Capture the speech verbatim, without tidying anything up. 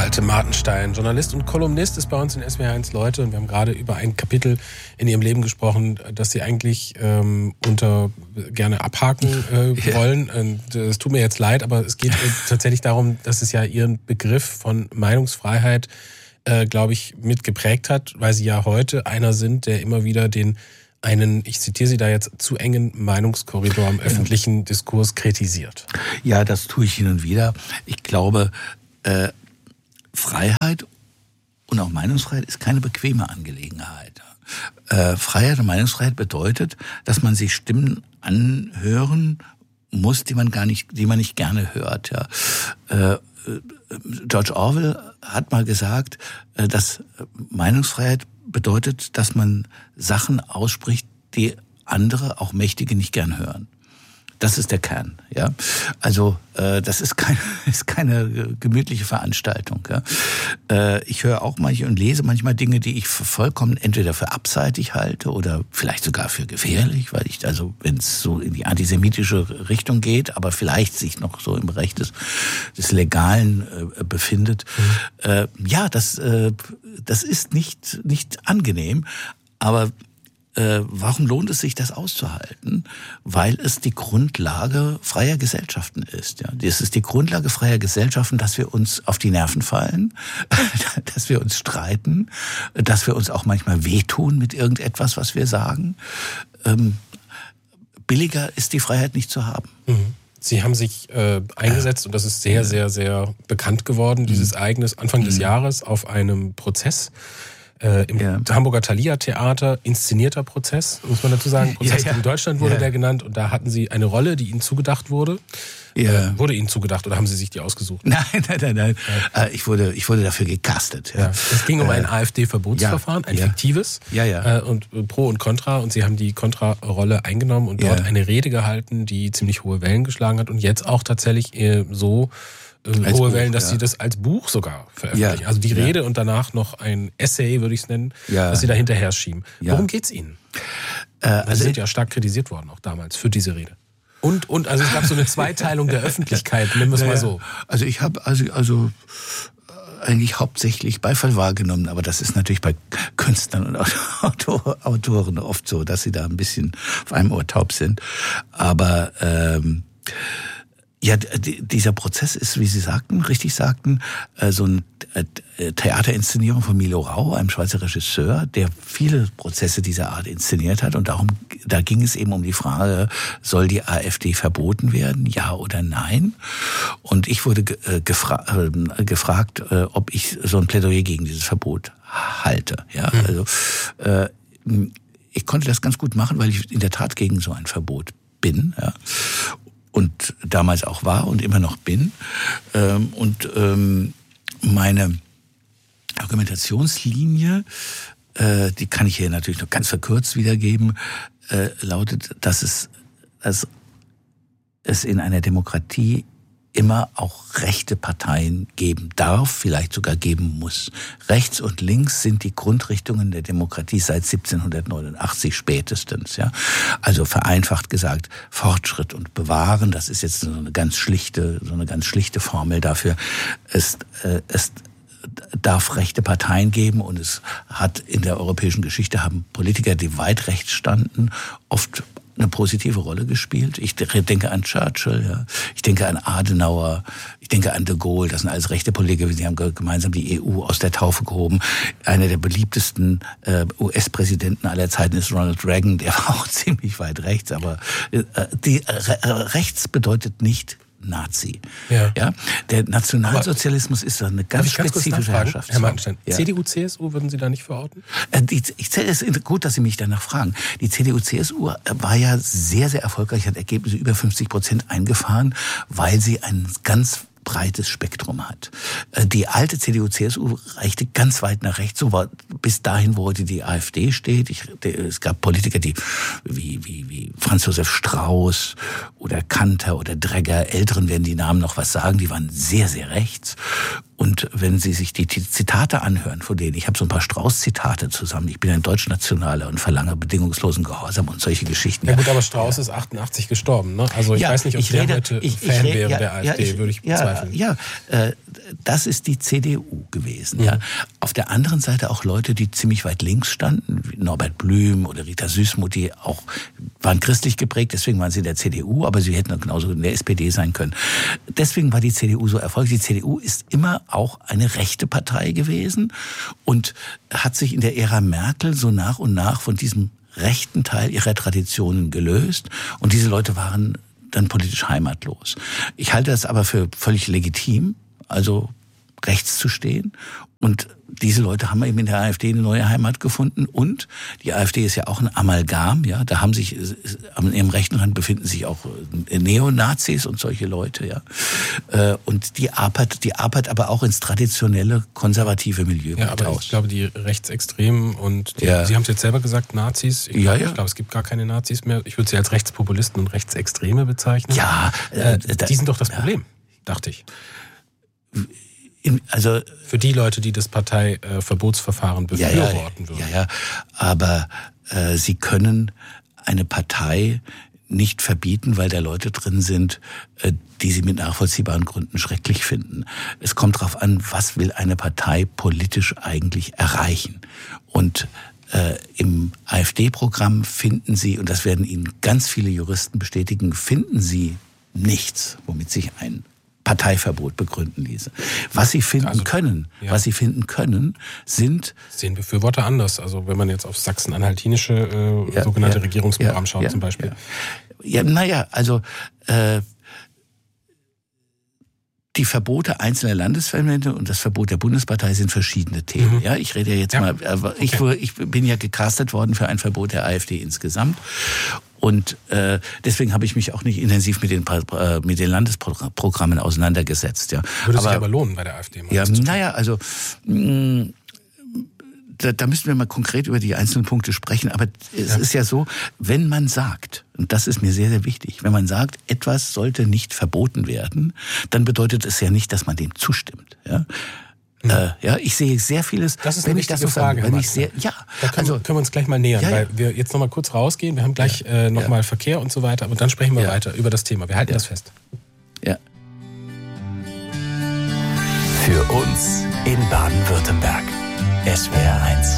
Malte Martenstein, Journalist und Kolumnist, ist bei uns in S W R eins Leute und wir haben gerade über ein Kapitel in ihrem Leben gesprochen, das sie eigentlich ähm, unter gerne abhaken äh, ja. wollen. Und es tut mir jetzt leid, aber es geht tatsächlich darum, dass es ja ihren Begriff von Meinungsfreiheit, äh, glaube ich, mit geprägt hat, weil sie ja heute einer sind, der immer wieder den einen, ich zitiere Sie da jetzt, zu engen Meinungskorridor im öffentlichen Diskurs kritisiert. Ja, das tue ich hin und wieder. Ich glaube, äh, Freiheit und auch Meinungsfreiheit ist keine bequeme Angelegenheit. Äh, Freiheit und Meinungsfreiheit bedeutet, dass man sich Stimmen anhören muss, die man gar nicht, die man nicht gerne hört. Ja. Äh, George Orwell hat mal gesagt, äh, dass Meinungsfreiheit bedeutet, dass man Sachen ausspricht, die andere, auch Mächtige, nicht gern hören. Das ist der Kern, ja. Also äh, das ist keine, ist keine gemütliche Veranstaltung. Ja? Äh, ich höre auch manchmal und lese manchmal Dinge, die ich für vollkommen entweder für abseitig halte oder vielleicht sogar für gefährlich, weil ich also, wenn es so in die antisemitische Richtung geht, aber vielleicht sich noch so im Bereich des, des Legalen äh, befindet. Mhm. Äh, ja, das, äh, das ist nicht nicht angenehm, aber warum lohnt es sich, das auszuhalten? Weil es die Grundlage freier Gesellschaften ist. Ja, es ist die Grundlage freier Gesellschaften, dass wir uns auf die Nerven fallen, dass wir uns streiten, dass wir uns auch manchmal wehtun mit irgendetwas, was wir sagen. Ähm, billiger ist die Freiheit nicht zu haben. Mhm. Sie haben sich äh, eingesetzt, und das ist sehr, sehr, sehr bekannt geworden, dieses Ereignis Anfang des Jahres auf einem Prozess. Äh, im ja. Hamburger Thalia-Theater, inszenierter Prozess, muss man dazu sagen. Prozess ja, ja. in Deutschland wurde ja. der genannt und da hatten Sie eine Rolle, die Ihnen zugedacht wurde. Ja. Äh, wurde Ihnen zugedacht oder haben Sie sich die ausgesucht? Nein, nein, nein, nein. Ja. Äh, ich wurde, ich wurde dafür gecastet. Ja. Ja. Es ging um ein äh, AfD-Verbotsverfahren, ja. ein fiktives, ja, ja. Äh, und äh, Pro und Contra, und Sie haben die Contra-Rolle eingenommen und dort ja. eine Rede gehalten, die ziemlich hohe Wellen geschlagen hat und jetzt auch tatsächlich äh, so Als hohe Buch, Wellen, dass ja. Sie das als Buch sogar veröffentlichen. Ja. Also die Rede ja. und danach noch ein Essay, würde ich es nennen, ja. das Sie da hinterher schieben. Ja. Worum geht's Ihnen? Äh, also Sie sind ja stark kritisiert worden, auch damals, für diese Rede. Und, und also es gab so eine Zweiteilung der Öffentlichkeit, nennen wir es ja, mal so. Also ich habe also, also eigentlich hauptsächlich Beifall wahrgenommen, aber das ist natürlich bei Künstlern und Autor, Autoren oft so, dass sie da ein bisschen auf einem Ohr taub sind. Aber ähm, ja, dieser Prozess ist, wie Sie sagten, richtig sagten, so eine Theaterinszenierung von Milo Rau, einem Schweizer Regisseur, der viele Prozesse dieser Art inszeniert hat. Und darum, da ging es eben um die Frage, soll die AfD verboten werden, ja oder nein? Und ich wurde gefra- äh, gefragt, äh, ob ich so ein Plädoyer gegen dieses Verbot halte. Ja, mhm. also äh, ich konnte das ganz gut machen, weil ich in der Tat gegen so ein Verbot bin. Ja. Und damals auch war und immer noch bin. Und meine Argumentationslinie, die kann ich hier natürlich noch ganz verkürzt wiedergeben, lautet, dass es, dass es in einer Demokratie immer auch rechte Parteien geben darf, vielleicht sogar geben muss. Rechts und links sind die Grundrichtungen der Demokratie seit siebzehnhundertneunundachtzig spätestens. Ja, also vereinfacht gesagt, Fortschritt und Bewahren. Das ist jetzt so eine ganz schlichte, so eine ganz schlichte Formel dafür. Es, äh, es darf rechte Parteien geben und es hat in der europäischen Geschichte haben Politiker, die weit rechts standen, oft eine positive Rolle gespielt. Ich denke an Churchill, ja. Ich denke an Adenauer, ich denke an de Gaulle, das sind alles rechte Politiker, die haben gemeinsam die E U aus der Taufe gehoben. Einer der beliebtesten äh, U S-Präsidenten aller Zeiten ist Ronald Reagan, der war auch ziemlich weit rechts, aber äh, die äh, rechts bedeutet nicht Nazi. Ja. Ja? Der Nationalsozialismus aber ist eine ganz spezifische Herrschaft. Herr Martenstein, ja. C D U, C S U würden Sie da nicht verorten? Die, ich, es ist gut, dass Sie mich danach fragen. Die C D U, C S U war ja sehr, sehr erfolgreich, hat Ergebnisse über fünfzig Prozent eingefahren, weil sie ein ganz breites Spektrum hat. Die alte C D U, C S U reichte ganz weit nach rechts, so war bis dahin, wo heute die AfD steht. Ich, es gab Politiker, die wie, wie, wie Franz Josef Strauß oder Kanter oder Dregger, Älteren werden die Namen noch was sagen, die waren sehr, sehr rechts. Und wenn Sie sich die Zitate anhören von denen, ich habe so ein paar Strauß-Zitate zusammen, ich bin ein Deutschnationaler und verlange bedingungslosen Gehorsam und solche Geschichten. Ja gut, aber Strauß ja. ist achtundachtzig gestorben, ne? Also ich ja, weiß nicht, ob ich der rede, heute ich, Fan ich, wäre ja, der AfD, ja, ich, würde ich ja, bezweifeln. Ja, äh, das ist die C D U gewesen. Mhm. Ja. Auf der anderen Seite auch Leute, die ziemlich weit links standen, wie Norbert Blüm oder Rita Süssmuth, die auch waren christlich geprägt, deswegen waren sie in der C D U, aber sie hätten genauso in der S P D sein können. Deswegen war die C D U so erfolgreich. Die C D U ist immer auch eine rechte Partei gewesen und hat sich in der Ära Merkel so nach und nach von diesem rechten Teil ihrer Traditionen gelöst. Und diese Leute waren dann politisch heimatlos. Ich halte das aber für völlig legitim, also rechts zu stehen. Und diese Leute haben eben in der AfD eine neue Heimat gefunden. Und die AfD ist ja auch ein Amalgam. Ja, da haben sich an ihrem rechten Rand befinden sich auch Neonazis und solche Leute. Ja, und die Arbeit, die Arbeit aber auch ins traditionelle konservative Milieu. Ja, aber aus. Ich glaube, die Rechtsextremen und die, ja. Sie haben es jetzt selber gesagt, Nazis. Ich, ja, glaube, ja. ich glaube, es gibt gar keine Nazis mehr. Ich würde sie als Rechtspopulisten und Rechtsextreme bezeichnen. Ja, äh, die sind doch das Problem, ja. dachte ich. In, also für die Leute, die das Parteiverbotsverfahren äh, befürworten ja, ja, würden. Ja, ja, aber äh, sie können eine Partei nicht verbieten, weil da Leute drin sind, äh, die sie mit nachvollziehbaren Gründen schrecklich finden. Es kommt darauf an, was will eine Partei politisch eigentlich erreichen. Und äh, im AfD-Programm finden sie, und das werden Ihnen ganz viele Juristen bestätigen, finden sie nichts, womit sich ein Parteiverbot begründen ließe. Was sie finden also, können, ja. was sie finden können, sind... Das sehen Befürworter anders. Also wenn man jetzt auf sachsen-anhaltinische äh, ja, sogenannte ja, Regierungsprogramm ja, schaut ja, zum Beispiel. Ja, ja naja, also äh, die Verbote einzelner Landesverbände und das Verbot der Bundespartei sind verschiedene Themen. Mhm. Ja, ich rede ja jetzt ja. mal, aber ich, okay. ich bin ja gecastet worden für ein Verbot der AfD insgesamt. Und äh, deswegen habe ich mich auch nicht intensiv mit den äh, mit den Landesprogrammen auseinandergesetzt. Ja. Würde aber, sich aber lohnen bei der AfD. Ja, naja, also mh, da, da müssen wir mal konkret über die einzelnen Punkte sprechen. Aber es ja. ist ja so, wenn man sagt, und das ist mir sehr, sehr wichtig, wenn man sagt, etwas sollte nicht verboten werden, dann bedeutet es ja nicht, dass man dem zustimmt. Ja. Mhm. Äh, ja, ich sehe sehr vieles. Das ist wenn eine ich das so Frage, wenn ich sehr, ja, da können, also wir, können wir uns gleich mal nähern, ja, ja. weil wir jetzt noch mal kurz rausgehen. Wir haben gleich ja. äh, noch ja. mal Verkehr und so weiter, aber dann sprechen wir ja. weiter über das Thema. Wir halten ja. das fest. Ja. Für uns in Baden-Württemberg. S W R eins.